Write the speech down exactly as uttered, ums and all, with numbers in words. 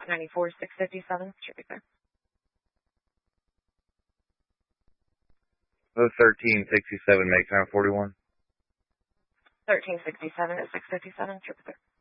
ninety-four six fifty-seven, Tributary. Oh, thirteen sixty-seven, make time forty-one. thirteen sixty-seven at six fifty-seven, Tributary.